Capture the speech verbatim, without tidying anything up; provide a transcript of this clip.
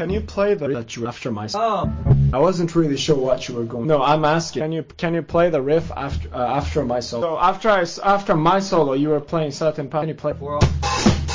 Can you play the that you after my solo? Oh. I wasn't really sure what you were going. No, I'm asking. Can you can you play the riff after uh, after my solo? So after I after my solo, you were playing certain part. Can you play? For all.